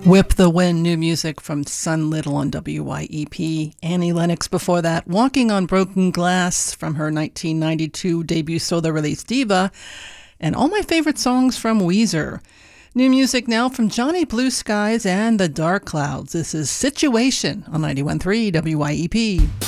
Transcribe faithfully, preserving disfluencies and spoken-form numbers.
Whip the Wind, new music from Sun Little on W Y E P. Annie Lennox before that, Walking on Broken Glass from her nineteen ninety-two debut solo release Diva, and all my favorite songs from Weezer. New music now from Johnny Blue Skies and the Dark Clouds. This is Situation on ninety-one point three W Y E P.